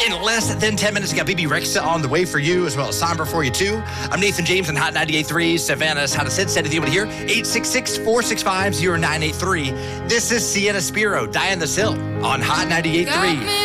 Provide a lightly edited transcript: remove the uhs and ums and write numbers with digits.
in less than 10 minutes. We got BB Rexa on the way for you, as well as Somber for you, too. I'm Nathan James on Hot 98.3. Savannah's How to Sit. Said if you want to hear, 866-465-0983. This is Sienna Spiro, Die on the Sill on Hot 98.3.